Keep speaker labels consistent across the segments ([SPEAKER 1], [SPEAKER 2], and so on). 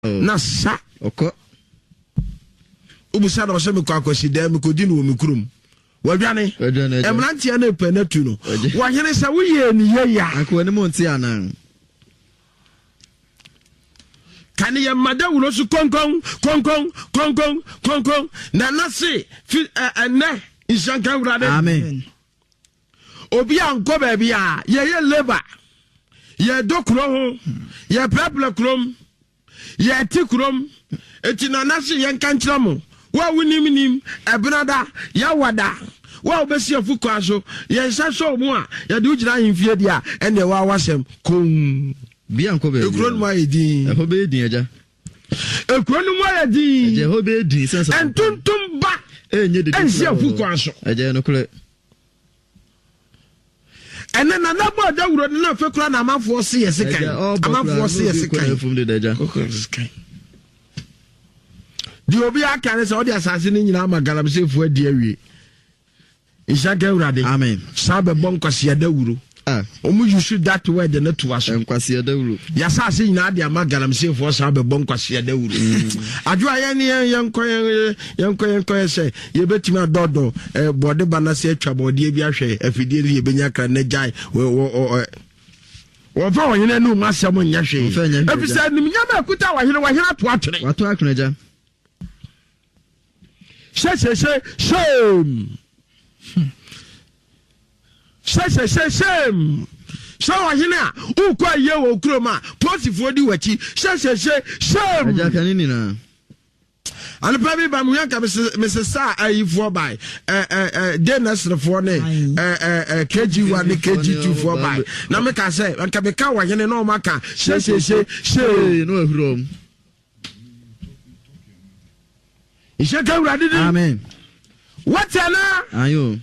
[SPEAKER 1] na sa
[SPEAKER 2] oko
[SPEAKER 1] ubusa na so me kwa akosi dem ko di no wo me kurum wadwane emrantia na penatu no wo hene sa wo ye ni ye ya
[SPEAKER 2] akwa ni monti anan
[SPEAKER 1] kan ye madawulo su konkon na nase na ishanka urade
[SPEAKER 2] amen
[SPEAKER 1] obi anko ba bia ye labor ye dokro ho ye people krom ye tikrom eti na nase ye nkankyra mo wa wunimnim ebrada ya wada wa obesi afuko aso ye nsa so mu a ye de ugina himfie dia ene wa wasem kom
[SPEAKER 2] bi anko be
[SPEAKER 1] ekron mu ayedi
[SPEAKER 2] e ho be din eja
[SPEAKER 1] ekron mu ayedi
[SPEAKER 2] eja ho be din sense
[SPEAKER 1] entuntum ba
[SPEAKER 2] enye de
[SPEAKER 1] ensi afuko aso
[SPEAKER 2] eja no kule
[SPEAKER 1] ene na nabo da wuro na fekura na amafo se yesekan amafo se yesekan
[SPEAKER 2] fum de eja
[SPEAKER 1] di obi akane se odi asase ni nyina magalamsefu adi awie Ishaka urade
[SPEAKER 2] amen
[SPEAKER 1] sabe bon kwase da wuro omu yusu that word na to aso
[SPEAKER 2] kwase da wuro
[SPEAKER 1] ya sase nyina de magalamsefu sabe bon kwase da wuro adwa ye ne yenko se ye betimi adodo bode banase atwa bode bi ahwe afidie ye benya kra na jai wo fa wonyene nu masem nya hwe ebisa nim nya ba kuta wahene to atwere
[SPEAKER 2] wato akreja
[SPEAKER 1] shame shame so wahene a ukwa ye wo kroma posifo di wachi shame
[SPEAKER 2] aja kanini na
[SPEAKER 1] alpa bi ba mu yanka Mrs. ayifo by Dennis for ne KG1 ne KG2 for by na me ka say anka be ka wahene no maka shame
[SPEAKER 2] no ehuro
[SPEAKER 1] Ishaka urade
[SPEAKER 2] amen
[SPEAKER 1] what ana
[SPEAKER 2] ayo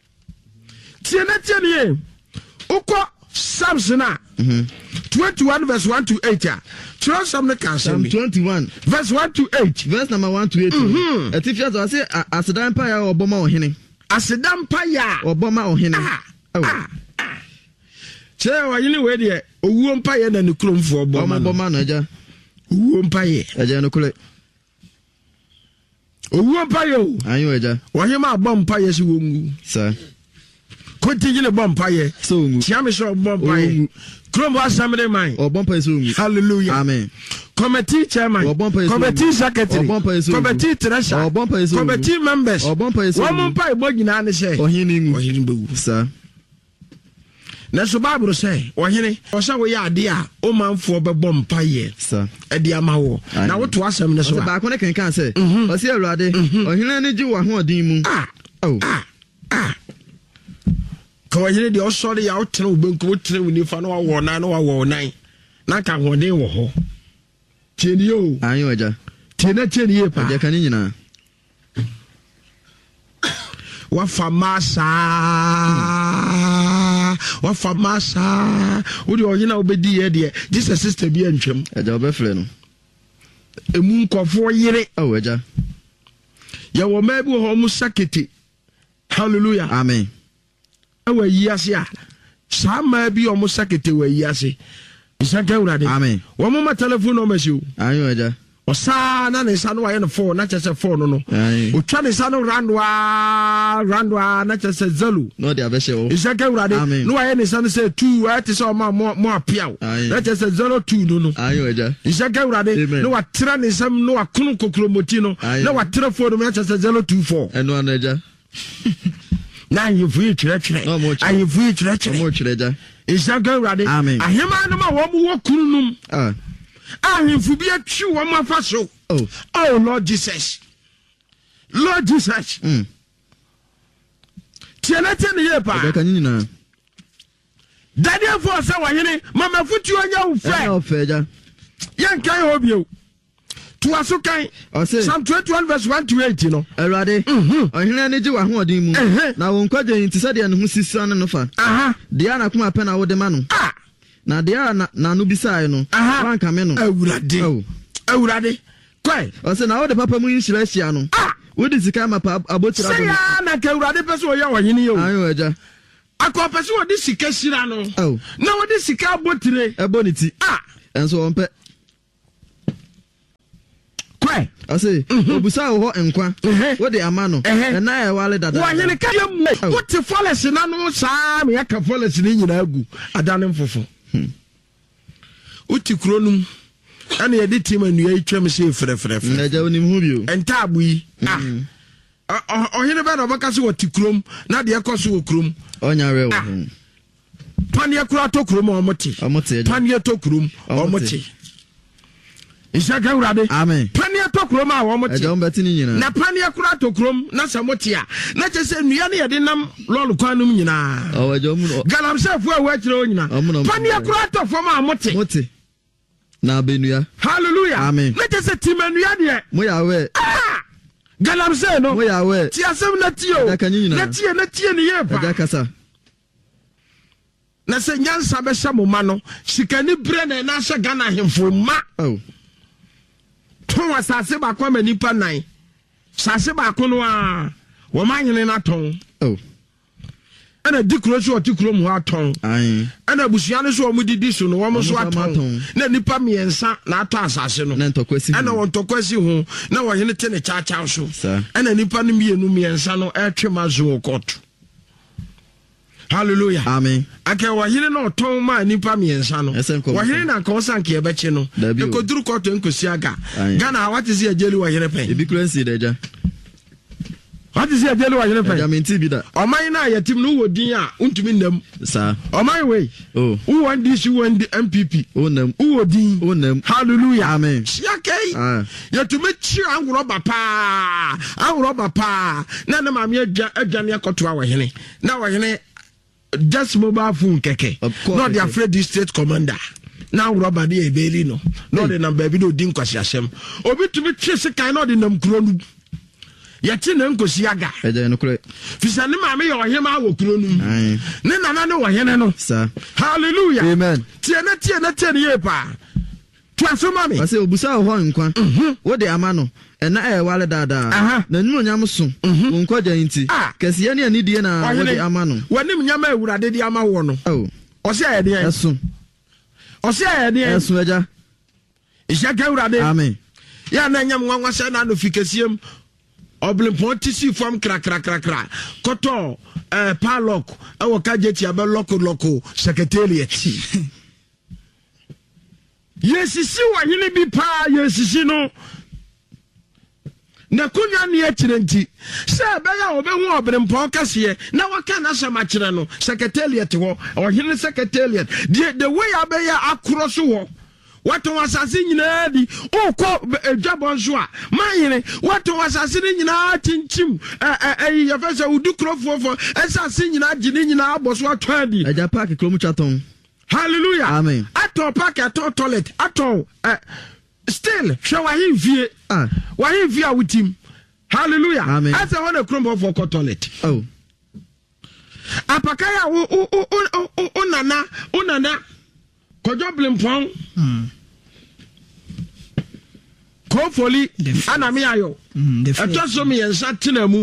[SPEAKER 1] tiene uko Samsona 21 verse 1 to 8 try some the
[SPEAKER 2] Psalm 21
[SPEAKER 1] verse 1 to 8
[SPEAKER 2] verse number 1 to 8 etifia so say asedan pa ya oboma ohene
[SPEAKER 1] asedan pa ya
[SPEAKER 2] oboma ohene
[SPEAKER 1] che wa yini we de owuo mpa ye na ne kromfo
[SPEAKER 2] oboma na ja
[SPEAKER 1] owuo mpa ye
[SPEAKER 2] aja no kule
[SPEAKER 1] owuo mpa ye
[SPEAKER 2] ayo aja
[SPEAKER 1] wa hima bom mpa ye si wongu
[SPEAKER 2] sa
[SPEAKER 1] continue le bom mpa ye
[SPEAKER 2] so wongu
[SPEAKER 1] tiame so bom mpa ye krombo asamre man
[SPEAKER 2] obom mpa ye so wongu
[SPEAKER 1] hallelujah
[SPEAKER 2] amen
[SPEAKER 1] committee chairman committee secretary committee treasurer committee members one mpa ye bogina ne se
[SPEAKER 2] ohini bewu sa
[SPEAKER 1] na so Bible say ohene o say we ya ade a o manfo be bom paye
[SPEAKER 2] sa
[SPEAKER 1] e de amawo na wo to asem ne so
[SPEAKER 2] ba ko ne kan say o say awurade ohene ne ji wa ho odin mu
[SPEAKER 1] ko ohene de o sori ya o tere obenko o tere woni fa no wa na wo nan na ka hodin wo ho tieni o
[SPEAKER 2] ayo aja
[SPEAKER 1] tieni ye pa
[SPEAKER 2] aja kan nyina
[SPEAKER 1] wa famasa odi ohina obedi ye de Jesus sister bi antwem
[SPEAKER 2] aja obefre no
[SPEAKER 1] emu nkofo yire
[SPEAKER 2] aja
[SPEAKER 1] ya wo ma bi ho mu sakete hallelujah
[SPEAKER 2] amen
[SPEAKER 1] awa yiase a sa ma bi o mu sakete wa yiase isaka urade
[SPEAKER 2] amen
[SPEAKER 1] wo mu ma telephone no masiu
[SPEAKER 2] ayo aja
[SPEAKER 1] osa na ne sa no wa ye no phone na chese phone no o twa ne sa no randwa na chese zalu
[SPEAKER 2] no dia be she o
[SPEAKER 1] isaka urade no wa ye ne sa no say 2 wa te so ma mo apia na chese 02 no
[SPEAKER 2] ayo aja
[SPEAKER 1] isaka urade no wa tra ne sam no wa kunu kokromoti no na wa tra phone no na chese 024
[SPEAKER 2] eno anaja
[SPEAKER 1] na yifu chire ayifu chire
[SPEAKER 2] mo chire ja
[SPEAKER 1] isaka urade ahema no ma wo mu wo kununum ahimfu bi atwi wo mafa so oh Lord Jesus tienete ye pa
[SPEAKER 2] be kanina
[SPEAKER 1] Daniel for say wahene mama futu onya wo fe
[SPEAKER 2] ja
[SPEAKER 1] yankan hobio to asukan Psalm 21 verse 1 to 8 no
[SPEAKER 2] awurade ohene ne ji wa ho odin mu na wo nkwaje nti se de ne ho sisian no fa de ana kuma pe na wo de ma no na de na no bisai no ranka me no
[SPEAKER 1] awurade kwai
[SPEAKER 2] o se na wo de papa mu yinhira hia no wo de sika ma pa abotira
[SPEAKER 1] do na ka awurade pese wo ya wahene yo
[SPEAKER 2] ayo aja
[SPEAKER 1] akọ pese wo de sika hira no na wo de sika abotire
[SPEAKER 2] eboniti enso won pe ase obusa wo enkwa wo de amano na e wale dada
[SPEAKER 1] wo yene ka yam wo te foles na no saa me yaka foles ni nyina agu adane mfofo uti kronum ana ye de team anu ya twam se frefref
[SPEAKER 2] na ja onim hu bio
[SPEAKER 1] enta abu yi ohene ba na obaka se wo ti krom na de ekoso wo krom
[SPEAKER 2] onya rewo
[SPEAKER 1] pania kura to krom omote pania to krom omote Isaka urade
[SPEAKER 2] amen
[SPEAKER 1] pania to krom a omote
[SPEAKER 2] eja umbeti ni nyina
[SPEAKER 1] na pania kura to krom na samote a na chese nua na ye de nam lolu kwanum nyina
[SPEAKER 2] eja mu
[SPEAKER 1] galamsefo a wa kire nyina pania kura to fom a mote
[SPEAKER 2] na benua
[SPEAKER 1] hallelujah
[SPEAKER 2] amen
[SPEAKER 1] na chese timanua de
[SPEAKER 2] mo ya we
[SPEAKER 1] galamse no
[SPEAKER 2] mo ya we
[SPEAKER 1] ti asem na tio na tie ni ye pa
[SPEAKER 2] eja kasa
[SPEAKER 1] na se nyansa be sha mo ma no sikani bre na sha Ghana hemfo ma ton asase ba kwa manipa nan sase ba ko no a wo manyene na ton ana dikro so otikro mu aton ana busua no so o mudidi so no wo mo so aton na nipa miensa na ato asase no ana won tokwasi ho na wo hene te ne chacha so ana nipa no miensa no etwe mazo koto. Hallelujah.
[SPEAKER 2] Amen.
[SPEAKER 1] Ake wahine no ton ma nipa miensa no. Wahine na nka osanke e beche no. E ko duru koto enkosi aga. Ghana what is ejeli wahine pen.
[SPEAKER 2] E bi currency deja.
[SPEAKER 1] What is ejeli wahine pen?
[SPEAKER 2] Jamenti bi da.
[SPEAKER 1] Oman na yatim no wodin a untumi nam.
[SPEAKER 2] Sa.
[SPEAKER 1] Oman we. Who want this you want the MPP.
[SPEAKER 2] Onam.
[SPEAKER 1] Who wodin.
[SPEAKER 2] Onam.
[SPEAKER 1] Hallelujah.
[SPEAKER 2] Amen.
[SPEAKER 1] Siake. Yatumi chi anwuro bapa. Anwuro bapa. Na na mame adwane akoto a wahine. Na wahine just mobile phone keke not the afraid the state commander now rubber dey ebeli no not the number bi do din kwasi asem obi tumi twese kan no the nam kuro nu yati na nkosi aga
[SPEAKER 2] eje no kure
[SPEAKER 1] fisane ma me yo hema wo kuro nu ne nana ne wo hene no sir hallelujah
[SPEAKER 2] amen
[SPEAKER 1] tie na ye pa twaso ma me
[SPEAKER 2] ase obusa ho nkwa wo de ama no ena e wale dada na nnu nyam so wonko gya nti kese ye ne ani die na wo de ama no
[SPEAKER 1] wanim nyama awurade de ama wo no ose aye de
[SPEAKER 2] eso
[SPEAKER 1] ose aye de
[SPEAKER 2] eso eja
[SPEAKER 1] ishaka awurade
[SPEAKER 2] amen
[SPEAKER 1] ya na nyam nwanwa se na no fikasiem oblimpon tisi form kra koto palok e wo ka jeti abe loko secretariat yesisi wa hene bi pa yesisi no na kunya ne akirenti se be ya obehu obrimpon kase na waka na sama kire no secretariat ho ohene secretariat the way abeya akro so ho wato wasase nyina di okọ ejabon so a mahene wato wasase nyina tinchim ya fese udu krofofo esase nyina gine nyina aboso ato adi
[SPEAKER 2] eja park kromu chaton
[SPEAKER 1] hallelujah
[SPEAKER 2] amen
[SPEAKER 1] ato park ato toilet ato still shower him vie wahimfie a wutim hallelujah asa wona krombo for toilet apakaya unana kojo blimpon kofoli anami ayo etoso mi yensa tenamu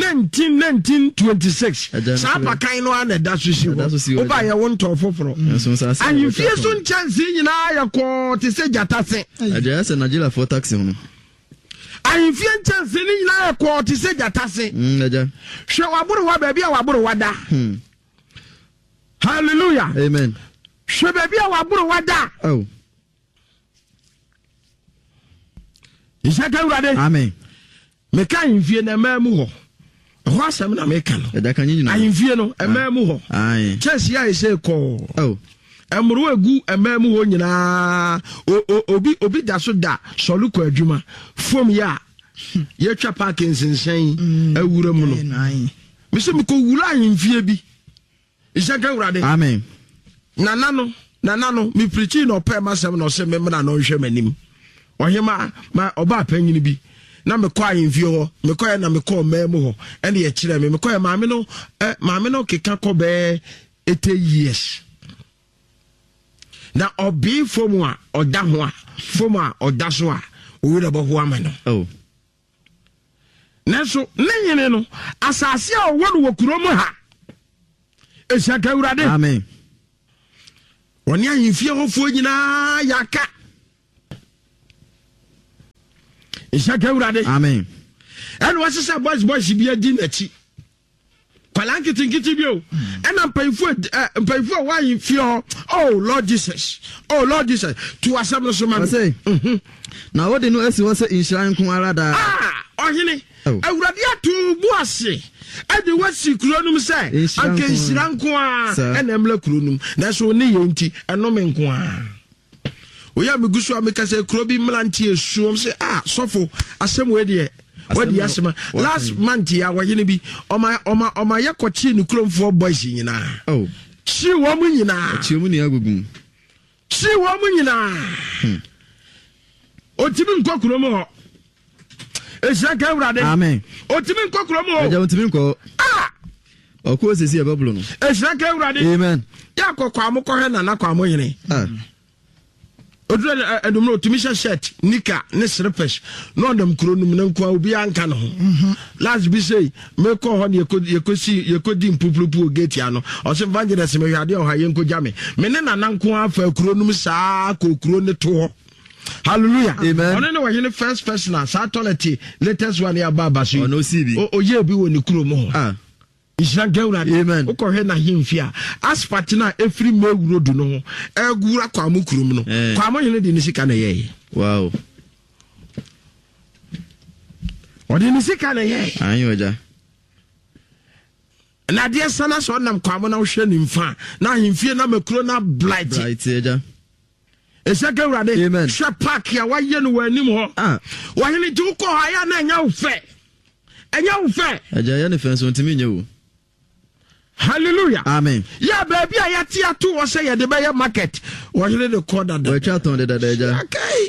[SPEAKER 1] 1926 sa apakan no ana da so si oba ye wonto foforo ahimfie so nchance nyina ya ko te se jatase
[SPEAKER 2] aja se Nigeria for taxi hono
[SPEAKER 1] ahimfie nchance ni nyina ya ko te se jatase
[SPEAKER 2] aja
[SPEAKER 1] hwe waburu wa baabi a waburu wada hallelujah
[SPEAKER 2] amen
[SPEAKER 1] hwe baabi a waburu wada Isaka urade
[SPEAKER 2] amen
[SPEAKER 1] meka ahimfie na mamu ho ho asem na meka no
[SPEAKER 2] eda kan nyina
[SPEAKER 1] ahimfie no mamu ho chesi ya ise ko emru egu mamu ho nyina obi da so da soluko adwuma fom ya ye twa Parkinson awura mu no mese me ko wura ahimfie bi Isaka urade
[SPEAKER 2] amen
[SPEAKER 1] nana no me preach no pe masem no se me mra no hwe manim ohima ma oba panyini bi na me kwa ahimfie ho me kwa na me kwa mamu ho ene ye kire me kwa maame no keka ko be 80 years na obi fomu a oda ho a fomu a oda so a owura bo ho amano neso nenyene no asase a owo no kurom ha Isaka urade
[SPEAKER 2] amen
[SPEAKER 1] woni ahimfie ho fo nyina yaka Ishaka urade.
[SPEAKER 2] Amen.
[SPEAKER 1] And what's this boys be a dinner chi. Palankiti kitibio. And I'm paying for why you feel, oh Lord Jesus. Oh Lord Jesus. To assemble some man.
[SPEAKER 2] Say. Now what they know is was in Shrine Kumarada.
[SPEAKER 1] Oh hini. Awuradia to buase. Ade wasi kronum say. Anke Sranko a. And emle kronum. Na so ne yenti enome nko a. Oya megusu ameka say krobi mlanti esuom say sofo asem we de. What the asema last month ya wahene bi oma yakochi ni kromfo boys nyina.
[SPEAKER 2] Oh.
[SPEAKER 1] Chi wo mu nyina.
[SPEAKER 2] Chi mu ni agugum.
[SPEAKER 1] Chi wo mu nyina. Otimi nko krom ho. Eshaka urade.
[SPEAKER 2] Amen.
[SPEAKER 1] Otimi nko krom ho.
[SPEAKER 2] Eja otimi nko. Okwo sesi e bablo no.
[SPEAKER 1] Eshaka urade.
[SPEAKER 2] Amen.
[SPEAKER 1] Ya kokwa amukọ he na kwa amoyene. Odure edumro otimi shirt nika ne slippers no dem kronum na nko obi anka no ho. Last be say me ko ho ne yekodi mpupulupu gate ya no. O se evangelist me hwade o ha yenko jame. Me ne na nko afa kronum saa ko kro ne to ho. Hallelujah.
[SPEAKER 2] Amen.
[SPEAKER 1] Ono ne wa hene first person sa toilet latest one ya baba so.
[SPEAKER 2] Ono sibi.
[SPEAKER 1] O ye bi woni kro mo ho. Ishaka urade.
[SPEAKER 2] Amen.
[SPEAKER 1] Uko he na himfia asphalt na every mewu road no egura kwa mukurum no kwa mo hene de ni sika na ye.
[SPEAKER 2] Wow.
[SPEAKER 1] Odi ni sika na ye.
[SPEAKER 2] Anyo eja.
[SPEAKER 1] Na de sana so nam kwa mo na hwe ni mfa na himfie na makuro na blight.
[SPEAKER 2] Blight eja.
[SPEAKER 1] Ishaka urade.
[SPEAKER 2] Amen.
[SPEAKER 1] Hwe park ya wa ye no wanim ho. Wa hene ti uko ha ya na nya wo fe. Enya wo fe.
[SPEAKER 2] Eja ya ne fenso ntimi nye wo.
[SPEAKER 1] Hallelujah.
[SPEAKER 2] Amen.
[SPEAKER 1] Yeah, baby, I had to was say the buyer market. What you the corner?
[SPEAKER 2] We chat on the daja.
[SPEAKER 1] Okay.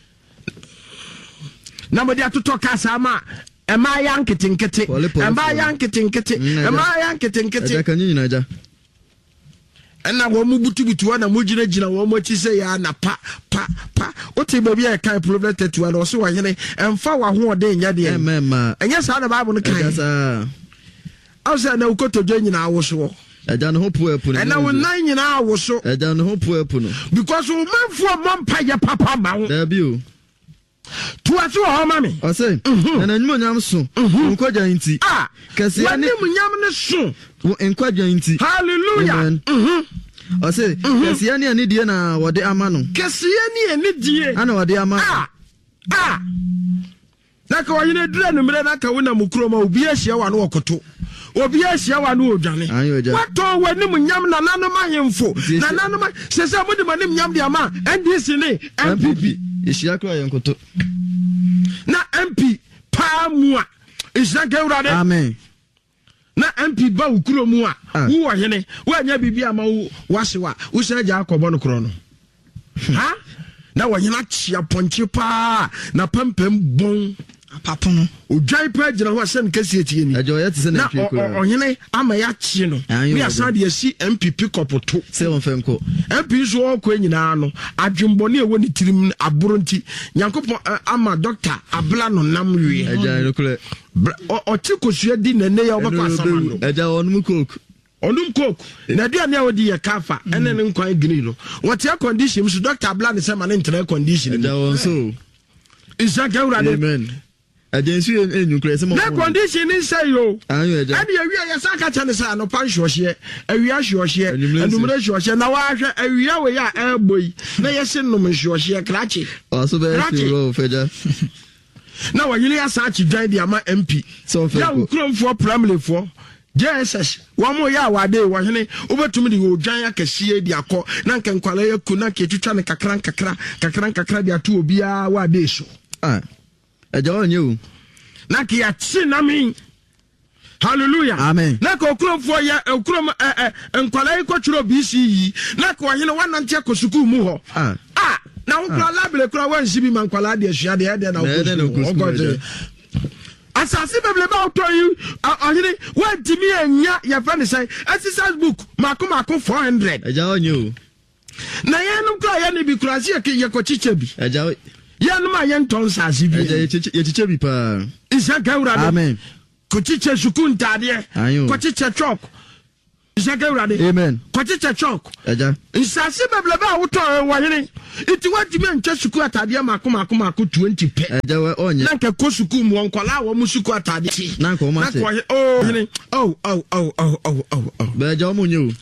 [SPEAKER 1] Nobody have to talk as ama. Am I young kitting kitty? Am I young kitting kitty? Am I young kitting kitty?
[SPEAKER 2] Can you naja?
[SPEAKER 1] And now one mubutu to one a mujina jina one what you say na pa. What baby I can't prove that to and also I and for one day in Yadi. And yes, I have a Bible. I said, no, go to join in our show.
[SPEAKER 2] I don't hope we're putting.
[SPEAKER 1] And I will 9 in our show.
[SPEAKER 2] I don't hope we're putting.
[SPEAKER 1] Because we went for one paya papa mount.
[SPEAKER 2] There you.
[SPEAKER 1] To us, oh, mammy.
[SPEAKER 2] I say, and then Munam soon. Inquajanti. Because I name Yamna soon. Inquajanti. Hallelujah. I say, Cassiani and Indiana, what they are man.
[SPEAKER 1] Cassiani and Nidia. I know what they are man. Naka wa yine dure no mre naka wona mukroma obi ahia wa no okoto obi ahia wa no odwane wato wani munyam na nanom ahemfo na nanom sese mudi manim nyam de ama NDC ne MPP
[SPEAKER 2] ehia kra yenkoto
[SPEAKER 1] na MP pa mu a ehia ka urade
[SPEAKER 2] amen
[SPEAKER 1] na MP ba ukuro mu a wo hene wo anya bibia ma wo wahyewa wo sha ja akobo no kro no ha na wa hena chia ponche pa na pampam bon papono odwan pa gina ho asem kase etie ni
[SPEAKER 2] ajoya tse na
[SPEAKER 1] ohene ama ya chie no me asa de asi MPP kopoto
[SPEAKER 2] se won femko
[SPEAKER 1] MP so okwa nyina no adwembone ewo ni tirim aboro nti nyankopon ama doctor abla no nam wie
[SPEAKER 2] ajoya no kule
[SPEAKER 1] o tikosua di nene ya obakwa asama no
[SPEAKER 2] ajoya onum coke
[SPEAKER 1] onum coke na dia na wodi ye kafa ene ne nkwan green no what air condition so doctor abla ne se ma ne ntra condition
[SPEAKER 2] ajoya so
[SPEAKER 1] Ishaka urade
[SPEAKER 2] amen agency enyukre se mo
[SPEAKER 1] na condition in say yo
[SPEAKER 2] ayo eja
[SPEAKER 1] and awia ya saka chane sa no pan hwohye awia hwohye anumre hwohye na wa hwe awia we ya eboyi na yese nom hwohye krachi
[SPEAKER 2] also be ro feja
[SPEAKER 1] na wa yiri asa chi dwan dia ma MP
[SPEAKER 2] so fe
[SPEAKER 1] ya ukromfo primary fo JSS wamo ya wade wa hene obetumi de odwan akasie di akọ na nkenkwala yaku na ketwitwa ne kakran di atu obia wade so
[SPEAKER 2] eja onye
[SPEAKER 1] na ki ya chi na mi hallelujah
[SPEAKER 2] amen
[SPEAKER 1] na ko okromfo ya okrom nkwala ikotwiro BCE na ko hene wanante akosuku mu ho na wo kura labele kura wansi bi mankwala de ahua de na ogoje asase bebele ba oto yi ahine wantimi anya ya friend say exercise book mako 400
[SPEAKER 2] eja onye
[SPEAKER 1] na yenu kura ya ne bi kura si ye ko chiche bi
[SPEAKER 2] eja
[SPEAKER 1] yenu ma yen ton sase bi
[SPEAKER 2] eja ye chiche bi pa
[SPEAKER 1] Ishaka urade
[SPEAKER 2] amen
[SPEAKER 1] ko chiche suku ntade ko chiche chok Isaka urade.
[SPEAKER 2] Amen.
[SPEAKER 1] Kwachi chachok.
[SPEAKER 2] Eja.
[SPEAKER 1] Nsase beblebe a woto wahene. Iti watimi antwa suku atade mako 20 pe.
[SPEAKER 2] Eja we onye.
[SPEAKER 1] Na nke ko suku mu onkwala wo mu suku atade.
[SPEAKER 2] Na nko ma se.
[SPEAKER 1] Oh hene. Oh.
[SPEAKER 2] Be eja omunye o.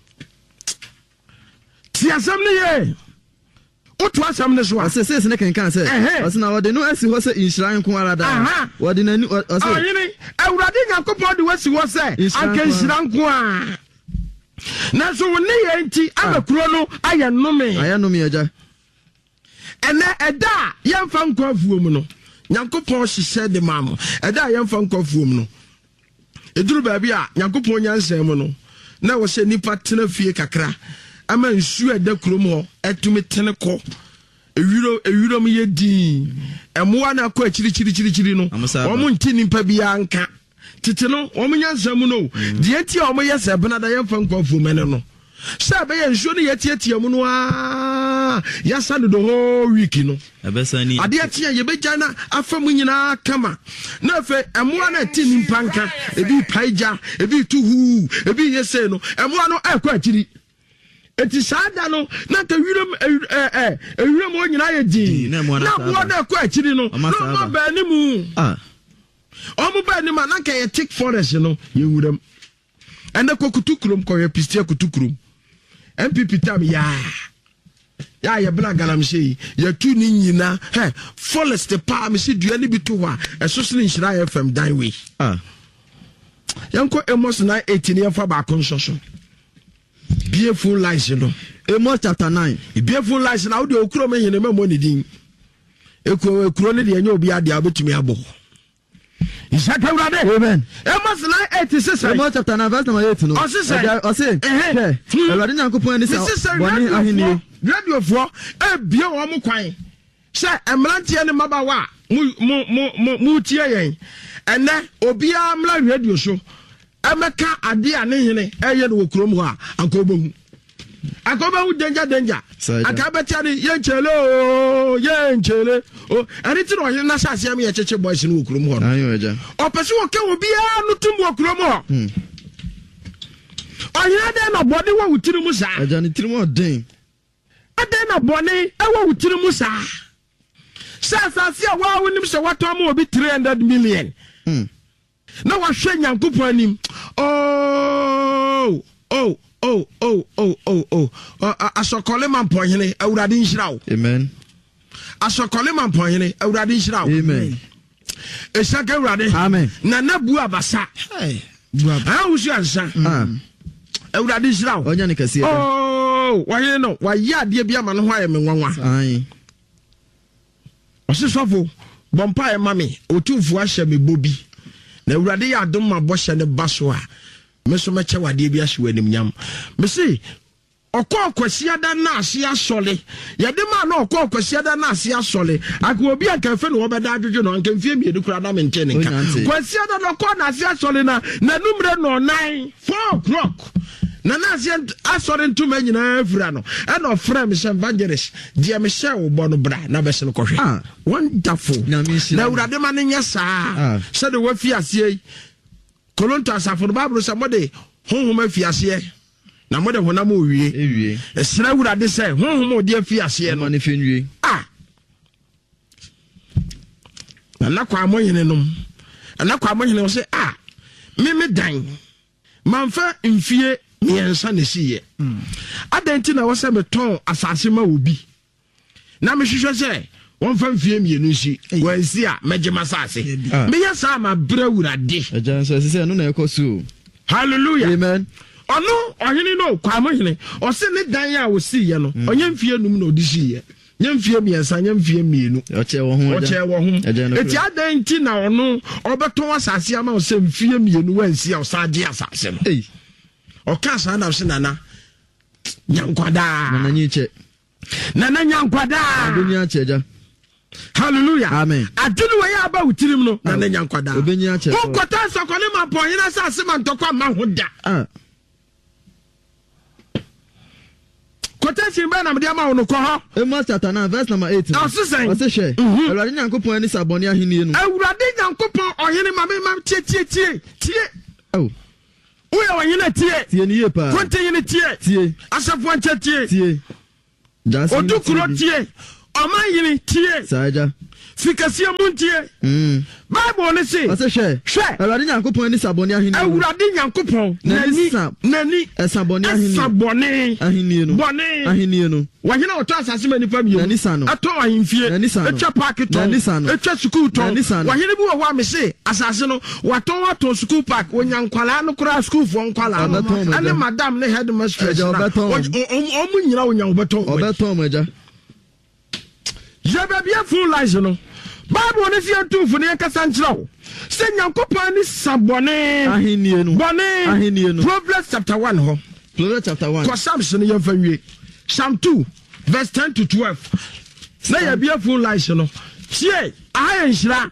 [SPEAKER 1] Ti asam ne ye. Otu asam ne so a.
[SPEAKER 2] Ose se ne kan se. Ose na wode no asi ho se inshran nko arada. Wode nani ose.
[SPEAKER 1] Oh hene. Awurade Nyankopɔn de wasi ho se anka inshran nko a. Na so woni ye nti abakuro no aye nnome
[SPEAKER 2] eja
[SPEAKER 1] ene eda yemfa nkwafuo mu no Nyankopɔn hyehyɛ de maamo eda yemfa nkwafuo mu no eduru baabi a Nyankopɔn nyansɛm mu no na wo hye nipa tena fie kakra ama nsu eda kurom ho etumi tene kɔ ewiro mu ye din emoa na kɔ akiri no omo nti nipa bia nka titi no omunya nsamu no die ti a omoye se benada yemfa nkwafu mene no sha be ye nsuo no yetietie mu no a yasa no the whole week no
[SPEAKER 2] ebesani
[SPEAKER 1] ade atia ye beja na afam nyina kama na fe emoa na ti nimpa nka ebi paija ebi tuhu ebi yese no emoa no akwa akiri eti sada no na ka wiram onyina ye din na bo na akwa akiri no no ba ni mu omu ba ni ma na ka ye thick forest no ye wuram enda kokutukurum ko ye pistia kutukurum MPP tam ya ye bla galamshe ye tu ni nyina forest pa me se dua ni bi to wa esosene nhira FM danwe yanko emos na 18 ye fa ba konsoso beautiful lies no
[SPEAKER 2] Amos chapter 9
[SPEAKER 1] beautiful lies na wo de okuro me hene memo ni din ekuro ne de enye obi ade abetumi abo Isaka urade.
[SPEAKER 2] Amen.
[SPEAKER 1] Amos 9:86.
[SPEAKER 2] Amos chapter 9 verse number 8 no. Ose. Elode Nyankopon ni sa boni ahini.
[SPEAKER 1] Radio for bia wo mo kwan. Se emrantie ne mabawa mu tie yen. Ene obia mla radio so. Emeka ade ane hene eye no kurom ho a akobohu. Akobohu danger. Akabeti ani yenchele o aniti no hene na sase am ye cheche boys no kurom ho.
[SPEAKER 2] Ayo eja.
[SPEAKER 1] Opese wo ke obia no tum kurom ho. Oya de na body wo wutiri mu sa.
[SPEAKER 2] Eja ni tiri mu den.
[SPEAKER 1] Ade na body e wo wutiri mu sa. Sasa a wa wonim se wato am obi 300 million. Na wa hwe Nyankopon anim. Asokole man pohene awurade nhirawo.
[SPEAKER 2] Amen.
[SPEAKER 1] Asokole man pohene awurade nhirawo.
[SPEAKER 2] Amen.
[SPEAKER 1] Esaka awurade.
[SPEAKER 2] Amen.
[SPEAKER 1] Na nabu abasa. Wusu ansa. Awurade nhirawo.
[SPEAKER 2] Onya ne kase.
[SPEAKER 1] Wahene no wa ya de bia ma no ho aye me nwanwa.
[SPEAKER 2] Ai.
[SPEAKER 1] Osisofo bompa e mame otumfu ahye me bobi. Na awurade ya adom ma bo hye ne baso a meso meche wade bi ahye wanim nyam. Me se okwasiada na ase asole yede ma na okwasiada na ase asole akwa obi anka fe no obeda adwodwo no anka mfie mienu kura na mente ne nka kwasiada no kwa na ase asole na numre no 9 4 o'clock na ase asole ntuma nyina afura no e no frame se evangelist die me she wo bo no bra na be se no kohwe wonderful na urade ma ne nya saa se de wa fi ase kolonta asafo no babro se mode honhom afi ase na mode honam owie esra wurade se honhom odi afi ase no
[SPEAKER 2] ne fenwie
[SPEAKER 1] na kwa amoyene nom na kwa amoyene se me dan manfa mfie miensa ne siye adenti na wo se beton asase ma obi na me hwehwe se won fa mfie mienu nsi wansi a megema asase me yesa ma bra wurade
[SPEAKER 2] ajanso se no na ekosu.
[SPEAKER 1] Hallelujah.
[SPEAKER 2] Amen.
[SPEAKER 1] Ono ohini no kwa mohini o se ne dan a wo si ye no onye mfie num na odisi ye nye mfie miensa nye mfie mienu
[SPEAKER 2] oche wo ho
[SPEAKER 1] eti adan ti na ono obeton asase ama o se mfie mienu wansi a o sa de asase no o ka sa na se nana nyankwada
[SPEAKER 2] nana nyiche
[SPEAKER 1] nana nyankwada
[SPEAKER 2] dunia cheja.
[SPEAKER 1] Hallelujah.
[SPEAKER 2] Amen.
[SPEAKER 1] Adunu we ya ba wutirim no nana nyankwada
[SPEAKER 2] obenya che
[SPEAKER 1] ko kota sokole ma pohina asase ma ntokwa ma hoda quotation ba na me dia ma wono ko ho.
[SPEAKER 2] Amos chapter 9 verse number 8. Ose hwe Awurade Nyankopon ani sabone ahini no.
[SPEAKER 1] Awurade Nyankopon ohene ma tie. Uya wanyine tie.
[SPEAKER 2] Tie ni yepa.
[SPEAKER 1] Konte yine tie.
[SPEAKER 2] Tie.
[SPEAKER 1] Asafu anche tie.
[SPEAKER 2] Tie.
[SPEAKER 1] Odu kuro tie. Oman yine tie.
[SPEAKER 2] Saja.
[SPEAKER 1] Fikasia muntie. Bible ne say.
[SPEAKER 2] Ase hwe. Awurade Nyankopon ni saboni ahini.
[SPEAKER 1] Awurade Nyankopon. Nani.
[SPEAKER 2] Saboni ahini.
[SPEAKER 1] Saboni.
[SPEAKER 2] Ahini no.
[SPEAKER 1] Boni.
[SPEAKER 2] Ahini no.
[SPEAKER 1] Wahina oto asase mani fam yi.
[SPEAKER 2] Nani sano.
[SPEAKER 1] Ato ahimfie. Etwa park to.
[SPEAKER 2] Nani sano.
[SPEAKER 1] Etwa school to.
[SPEAKER 2] Nani sano.
[SPEAKER 1] Wahina bi wo wa me say asase no wato school park onyankwala no kura school fo nkwala no. Ane madam ne headmistress na. Omu nyina onyanwobeto.
[SPEAKER 2] Obeto moja.
[SPEAKER 1] Jebe bia full lies no. Bible ne fie tu fu ne kasa nkyerɛw. Se Nyankopɔn ni sabone.
[SPEAKER 2] Ahini no.
[SPEAKER 1] Bone.
[SPEAKER 2] Ahini no.
[SPEAKER 1] Proverbs chapter 1 ho.
[SPEAKER 2] Proverbs chapter 1.
[SPEAKER 1] Ko Psalms no yɛmfa nwie. Psalm 2 verse 10 to 12. Na ya bia full lies no. Tie, aha nhyira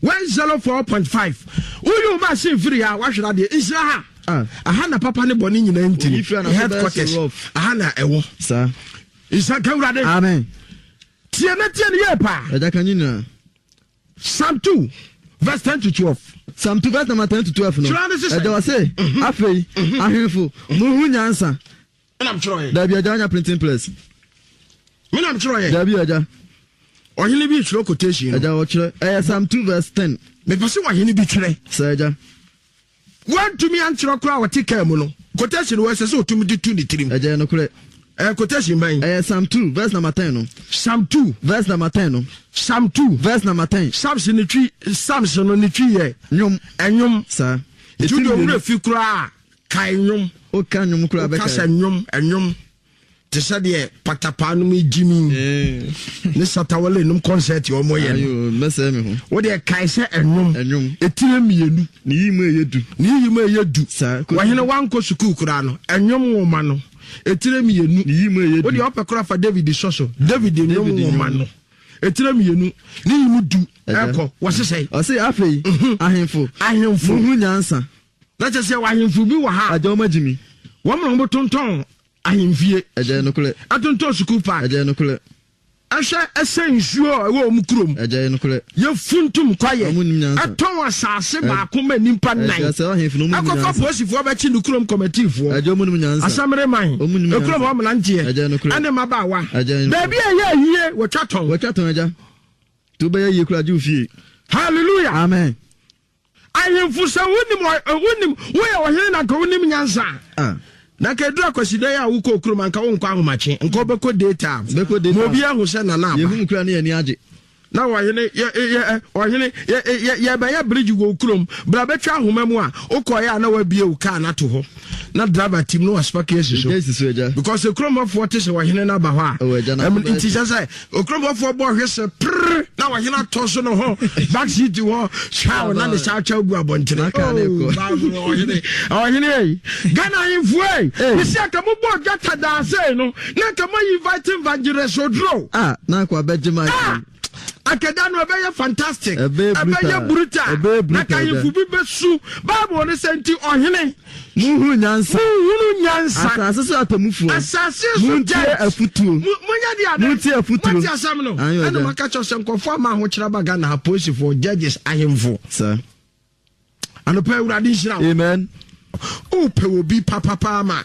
[SPEAKER 1] 104.5. Uyu ma se firi ya wahwera de nhyira ha. Aha na papa ne bone nyina ntiri. Headquarters. Aha na ɛwɔ.
[SPEAKER 2] Sa.
[SPEAKER 1] Isa kawrade.
[SPEAKER 2] Amen.
[SPEAKER 1] Tie na tie ne ye pa.
[SPEAKER 2] Eja kanyina.
[SPEAKER 1] Psalm 2 verse 10 to 12.
[SPEAKER 2] Psalm 2 verse 10 to 12 no. Eja wa say afei ahemfo muhu nyansa.
[SPEAKER 1] Menam chiro ye.
[SPEAKER 2] Da bia janya printing press.
[SPEAKER 1] Menam chiro ye.
[SPEAKER 2] Da bia ja.
[SPEAKER 1] Ohini bi chiro quotation.
[SPEAKER 2] Eja wo chiro. Psalm 2 verse 10.
[SPEAKER 1] Me pese ohini bi chire.
[SPEAKER 2] Sa eja.
[SPEAKER 1] Wan to me an chiro kra wo tika mu no. Quotation wo se otumi di 2 ni 3.
[SPEAKER 2] Eja no kure.
[SPEAKER 1] Quotation ban.
[SPEAKER 2] Psalm 2 verse number 10 no.
[SPEAKER 1] Psalm 2
[SPEAKER 2] verse number 10 no.
[SPEAKER 1] Psalm 2
[SPEAKER 2] verse number 10.
[SPEAKER 1] Psalms ni twi Psalms no ni twi ye. Nyom.
[SPEAKER 2] Sa.
[SPEAKER 1] Tu do wura fi kra kai nyom.
[SPEAKER 2] O kan nyom kra be
[SPEAKER 1] ka. Ka nyom. Te se de patapa no mi jimi. Ne satawale num concert yo mo ye.
[SPEAKER 2] Ayo, mese me ho.
[SPEAKER 1] Wo de kai se nyom. Etire mienu.
[SPEAKER 2] Ni yimu eyedu. Sa.
[SPEAKER 1] Wa hene wanko school kra no. Nyom wo ma no. Etire mienu.
[SPEAKER 2] Ni yimu eyedu.
[SPEAKER 1] Wo de opekra fa David soso. David nyom wo ma no. Etire mienu. Ni yimu du. Eko wo sesai.
[SPEAKER 2] O say afei ahemfo. Muhu nyansa.
[SPEAKER 1] Na che se wa ahemfo bi wa ha.
[SPEAKER 2] Ajo magimi.
[SPEAKER 1] Wo mo mo tonton ahemfie.
[SPEAKER 2] Eje no kule.
[SPEAKER 1] Atonton school park.
[SPEAKER 2] Eje no kule.
[SPEAKER 1] Ahwe esensuo ewo mu krom.
[SPEAKER 2] Eje no kule.
[SPEAKER 1] Ye funtum kwaye. Aton asase ba ko ma nimpa nan.
[SPEAKER 2] Eje se ahemfo no mu nyansa.
[SPEAKER 1] Akofo posifo ba chi no krom committee fo.
[SPEAKER 2] Eje mu nyansa.
[SPEAKER 1] Asamere man. Ekrom ho mlante.
[SPEAKER 2] Eje no kule.
[SPEAKER 1] Ane maba wa.
[SPEAKER 2] Ba
[SPEAKER 1] bia ye wo twaton.
[SPEAKER 2] Wo twaton eja. To be ye kura ju fie.
[SPEAKER 1] Hallelujah.
[SPEAKER 2] Amen.
[SPEAKER 1] Ahemfo se wonim wo ye wo hene na ka wonim nyansa. Na ka dura kwasida ya wo ko krom anka wo nkwa ahomache nka obeko data mo bia hu se na na
[SPEAKER 2] ye hu kura ne ani age
[SPEAKER 1] na wa hene ye ba ya bridge go krom bra betwa ahoma mu a ukoya na wa bie u ka na to ho na driver team no aspa case so because the krom of 40 se wa hene na ba ho a it is say krom of 4 bo hwese na wa hene to so no ho back seat wo chow na ne cha gu abontere
[SPEAKER 2] ka na ko
[SPEAKER 1] o hene Ghana infue we see aka mo bo gata da say no na ka mo invite evangelist odro
[SPEAKER 2] na kwa bejima
[SPEAKER 1] Akedano ebeye fantastic. Ebeye brutal. Na kayifu bi besu. Bible ne senti ohene.
[SPEAKER 2] Muhu nyansa. Asase so atamufu.
[SPEAKER 1] Asase so
[SPEAKER 2] judge afutuo.
[SPEAKER 1] Munya dia de.
[SPEAKER 2] Muti afutuo.
[SPEAKER 1] Muti asam no. Eno maka cho se nkofo ama ho kira baga na police for judges ahemfo.
[SPEAKER 2] Sir.
[SPEAKER 1] Anope urade nhira.
[SPEAKER 2] Amen.
[SPEAKER 1] O pe obi papa ma.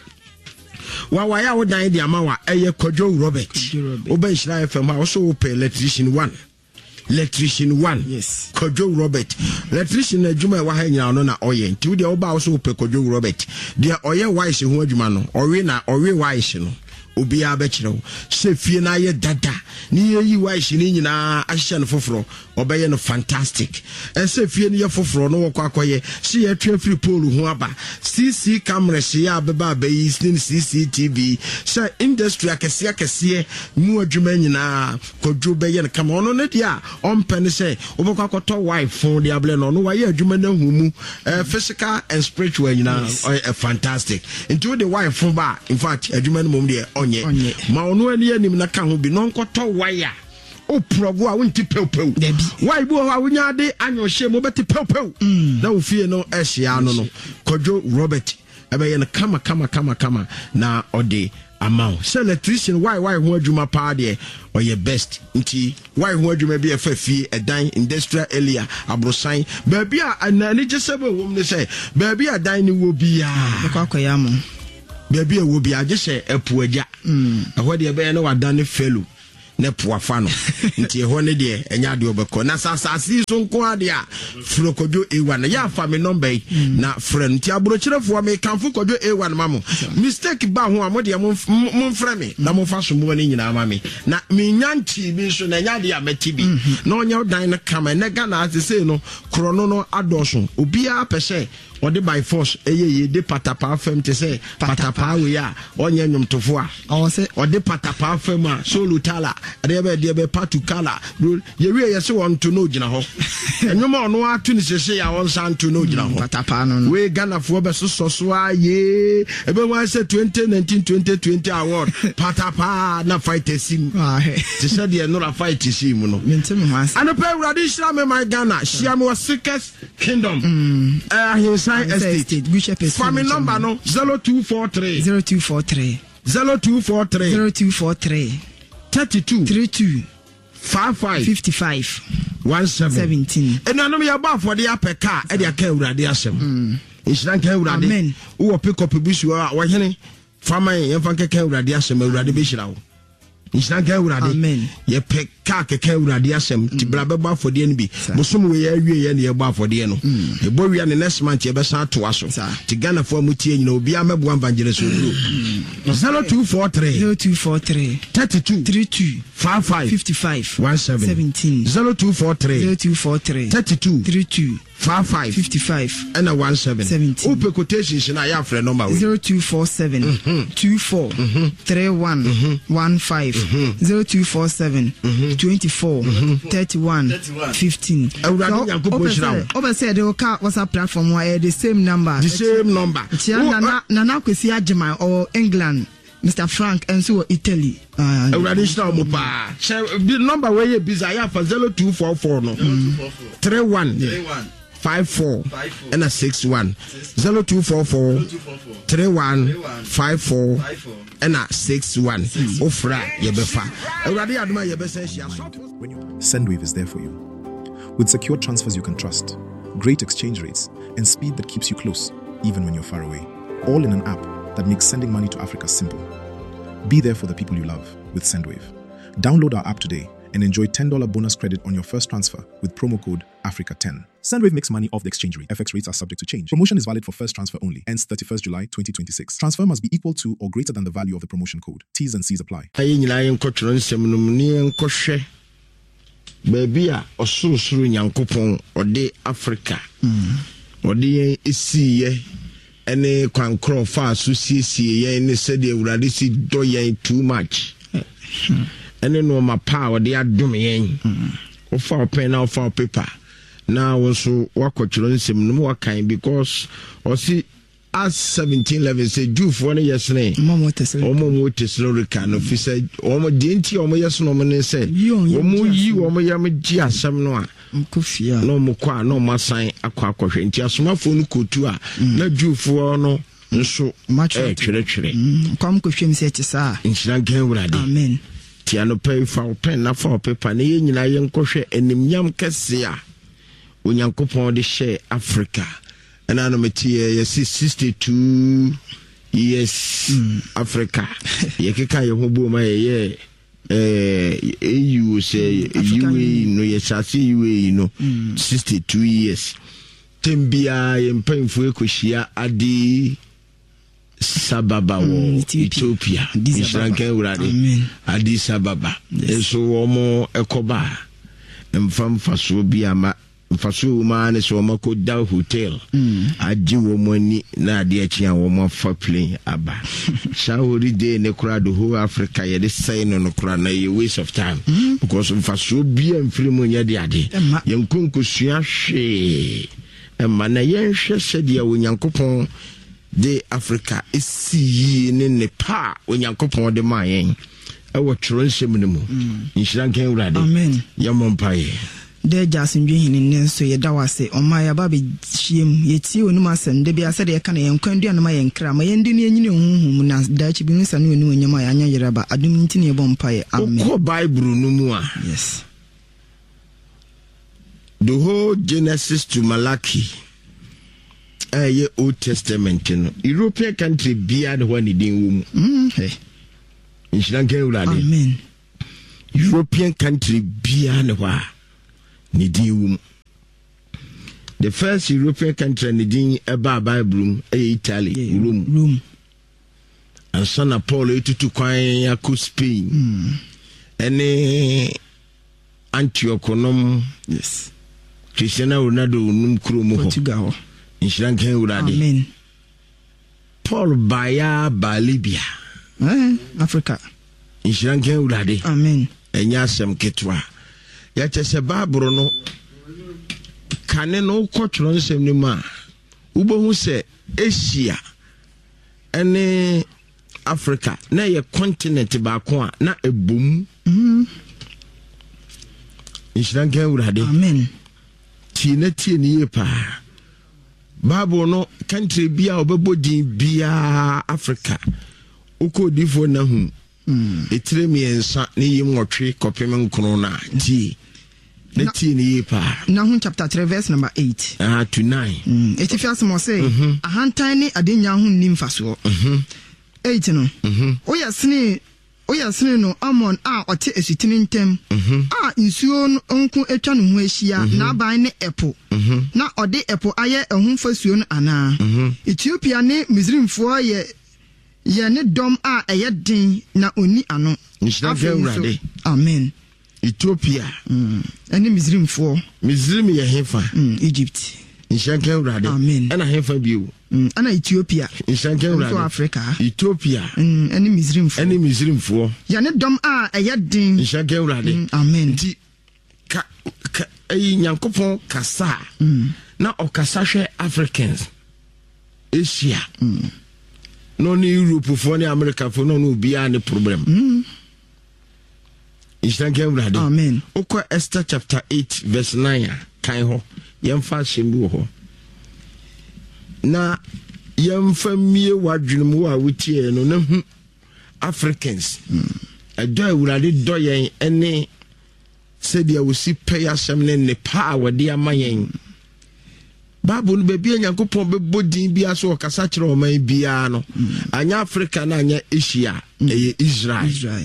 [SPEAKER 1] Wa ya wo dan dia ma wa eye Kojo Robert. Oba nhira FM a wo so pe electrician 1. Yes. Kojo Robert. Electrician adwuma wa ha nyina no na oye. Nti wo de oba wo so pe Kojo Robert. De oye wise ho adwuma no. Owe wise no. Obi a be kire se fie na ye dada ni ye yi wise ni nyina ahye no foforo obeye no fantastic se fie ni ye foforo no wo kwakoye se ye twa free pole ho aba CC camera se ya beba abayi ni CCTV se industry akese mu adwuma nyina Kojo beye no kama ono ne dia ompe ne se obekwakoto wife phone dia ble no wa ye adwuma na humu physical and spiritual nyina fantastic into the wife phone ba in fact adwuma no mom dia onye ma ono ani anim na ka ho bi no nkoto wire o progo a wonti pewpew why bo ha wonya de anyo hye mo beti pewpew na wo fie no ehia no Kojo Robert ebe ye no kama na ode amount. So electrician why ho adwuma pa de or your best. Nti why ho adwuma bi afafi edan industrial area abrosan. Baby a na ni jesebe wo me say baby a dan ni wo bia.
[SPEAKER 2] Akwakoya mo.
[SPEAKER 1] Baby a wo bia je say epu agya. Ehwo de be na wadan ne fellow. Ne poafa no nti ho ne de enya de obekọ na sasasi so nko ade a frokojo A1 ya fa me number na friend nti abrochirefo me kanfo kojo A1 mamo mistake ba ho amode mo mfra me na mo fa so mo ne nyina ma me na me nyanti bi so na nya de abeti bi na onya dan na kama na ga na asese no krono no adoso obi a pese ode by force ye de patapa fam te say patapa we ya onye nwumtofo a o se ode patapa fam a so lutala de be patu kala ye we ye se won to no gina ho enwuma ono atu ni sese ya won san to no gina ho
[SPEAKER 2] patapa no
[SPEAKER 1] we Ghana fo be so aye ebe wan say 2019-2020 award patapa na fight sim te say de no la fight sim no
[SPEAKER 2] mentem ho ase
[SPEAKER 1] anope urade shira me my Ghana shia me Sickest Kingdom Estate. Family number no 0243 32 55 17 enano ya ba for the apeka e de ka urade asem inshan ka urade wo pick up bisu a wo hene fama yen fan ka urade asem urade be hira wo inshan ka urade ye pick ka urade asem ti bra be ba for the nbi bosom we ya wie ye ne ye ba for the no e bo wi ne next month ye be san to aso ti Ghana for mu tie nyina obi amebo ambanjere so 0243 32 55 17 0243 32 55 and a 17 open quotations na ya frɛ number
[SPEAKER 2] 0247 24 31 15 0247 24 31 15 over said the WhatsApp platform where the same number Nana Kwesi Ajima or England Mr. Frank and so Italy
[SPEAKER 1] traditional mopa the number where you busy ya for 0244 no 31 54 and a 61 0244 31 54 and a 61 ofra yebefa awrade aduma yebese hia.
[SPEAKER 3] Sendwave is there for you with secure transfers you can trust, great exchange rates, and speed that keeps you close even when you're far away, all in an app that makes sending money to Africa simple. Be there for the people you love with Sendwave. Download our app today and enjoy $10 bonus credit on your first transfer with promo code Africa10. Sendwave makes money off the exchange rate. FX rates are subject to change. Promotion is valid for first transfer only. Ends 31st July 2026. Transfer must be equal to or greater than the value of the promotion code. T's and C's apply.
[SPEAKER 1] Baby a osurusuru nyankopon ode Africa ode esiye ene kwankro fa so siesie ye ne sede awurade si do ye too much ene no ma pa ode adom yen o fa pen na o fa paper na wo so wakotwero nsem no wakan because o si as 1711 say Jew for ne yesne omo teslorica no fi say omo denti omo yesno omo ne say omo yi omo yam gi asem no a
[SPEAKER 2] mkofia
[SPEAKER 1] no mo kwa no masan akwa nti asomafo no kotu a na Jew for no nso twere
[SPEAKER 2] kwam kohwem se ti sa
[SPEAKER 1] nhyira gan wurade
[SPEAKER 2] amen
[SPEAKER 1] ti anopai fa pen na fa paper na ye nyina ye nkohwe enimnyam kese a onyankopon de share Africa. And I know me 62 years Africa. Ye keka ye hobo ma ye you say you no ye chasi you know 62 years. Tembia ye mpemfu ekohia adi Sababa wo Ethiopia. Isranke urade Addis Ababa. Eso omo ekoba mfamfa so biama faso ma ne so mako da hotel aji wo mani na ade achi a wo mafa plane aba shawori day ne kura do whole Africa ye de say no kura na ye waste of time because faso bia mfiri mu nya de ade ye nkonkosua hwe emma na ye hwe sede ya onyankopon de Africa esi ne ne pa onyankopon de ma yen e wo tworo nsem ne mu nhyira nkan urade
[SPEAKER 2] amen
[SPEAKER 1] ya mompaye.
[SPEAKER 4] de jasin dwe hinin so ye dawase oma ya ba be hiem ye tie onum asem de bia se de ka na yen kwandua na ma yen kra ma yen de ne nyine honhum na da chi bi nsa no onum nyama ya anya yeraba adum ntini e bompae amen
[SPEAKER 1] ko bible no mu a
[SPEAKER 4] yes
[SPEAKER 1] the whole Genesis to Malachi Old Testament no European country bia de one din wum
[SPEAKER 4] hey
[SPEAKER 1] amen European country bia ne wa ni din wum. The first European country ni din eba Bible Italy Rome and son of Paul etutu kwan yakọ Spain ene Antioch nom
[SPEAKER 4] yes
[SPEAKER 1] Cristiano Ronaldo num kromo ho
[SPEAKER 4] Portugal
[SPEAKER 1] inshankan urade
[SPEAKER 4] amen
[SPEAKER 1] Paul baya Libya
[SPEAKER 4] Africa
[SPEAKER 1] inshankan urade
[SPEAKER 4] amen
[SPEAKER 1] enya asem ketwa ya chese Bible no kane no kwotro nsem ni ma ubohu se Asia ene Africa na ye continent ba ko a na ebom inshankan urade
[SPEAKER 4] amen
[SPEAKER 1] tie ni ye pa Bible no country bia obebodin bia Africa ukodifo na hu etire miensa ni yimwotwe kopem nkono na tie na tie ni ye pa
[SPEAKER 4] Nahum chapter 3 verse number 8
[SPEAKER 1] to 9
[SPEAKER 4] etifias mo say ahantan ni adenya hu nim faso 8 no Oya sene no Amon a ote esutini ntem a nsuo nko etwa no ho ahia na aban ne epo na ode epo aye ehun fasuo no ana Ethiopia ne Misrimfo ye ne dom a eye din na oni ano amen
[SPEAKER 1] Ethiopia
[SPEAKER 4] ene Misrimfo
[SPEAKER 1] Misrim ye hefa
[SPEAKER 4] Egypt
[SPEAKER 1] inshankan urade ana hefa biu
[SPEAKER 4] ana Ethiopia
[SPEAKER 1] inshankan urade
[SPEAKER 4] Africa
[SPEAKER 1] Ethiopia
[SPEAKER 4] ene Misrimfo
[SPEAKER 1] ya
[SPEAKER 4] ne dom a eye din
[SPEAKER 1] inshankan urade
[SPEAKER 4] amen
[SPEAKER 1] di ka nyankopon kasa na okasa hwe Africans Asia no ni Europe for ni America for no bia ni problem inshankan urade
[SPEAKER 4] amen
[SPEAKER 1] okwa Esther chapter 8 verse 9 kan ho yemfa shembu ho na yemfa mie wadwunum wa wutie no na hu Africans ado awurade do yen ene sedia wosi pay asem ne ne pa wade amayen Bible no bebia Nyankopon bebodin bia so okasa kire o man bia no anya Africa na anya Asia Israel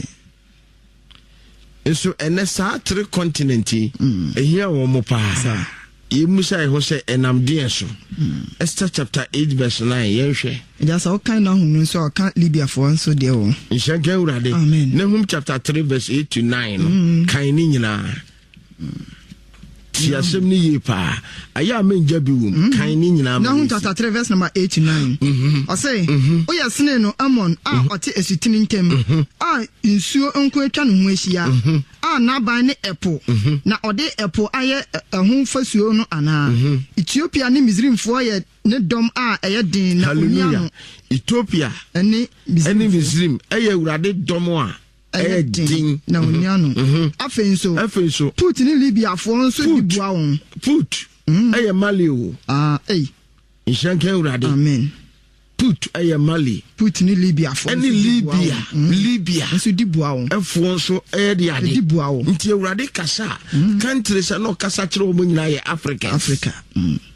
[SPEAKER 1] so ene sa three continent ehia wo mo pa Yemusa ho se enamde so Esther chapter 8 verse 9 yenhwe
[SPEAKER 4] ja sa o kan na hu so o kan Libya for so de o
[SPEAKER 1] inshankan urade Nahum chapter 3 verse 8 to 9 kan ni nyina Tiasem ni ye pa aya menja bi wum kan ni nyina
[SPEAKER 4] Nahum chapter 3 verse number 8 to 9 o say oya sene no Amon a ote esutini ntem a nsuo nko atwa no ho ahia a na ban ne epo na ode epo aye ehun fasuo no ana Ethiopia ne Misrimfo ye ne dom a eye din na oniano
[SPEAKER 1] Ethiopia
[SPEAKER 4] ene
[SPEAKER 1] Misrim eye urade dom a eye din
[SPEAKER 4] na oniano afenso put ni Libya fo nso dibua won
[SPEAKER 1] put eye Mali o inshankan urade
[SPEAKER 4] amen
[SPEAKER 1] put eye Mali
[SPEAKER 4] put ni Libya fo
[SPEAKER 1] any Libya
[SPEAKER 4] nso dibua won
[SPEAKER 1] efo nso eye de ade
[SPEAKER 4] dibua won
[SPEAKER 1] nti urade kasa countries no kasa kire o mo nyina ye Africa